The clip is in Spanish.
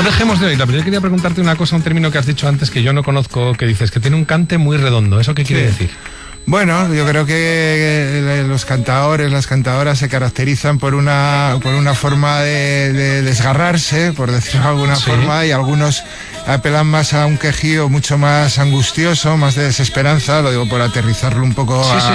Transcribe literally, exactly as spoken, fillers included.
dejemos de oírla, pero yo quería preguntarte una cosa, un término que has dicho antes que yo no conozco, que dices que tiene un cante muy redondo. ¿Eso qué quiere Sí. decir? Bueno, yo creo que los cantadores, las cantadoras se caracterizan por una por una forma de, de desgarrarse, por decirlo de alguna Sí. forma, y algunos apelan más a un quejío mucho más angustioso, más de desesperanza, lo digo por aterrizarlo un poco Sí, a, sí.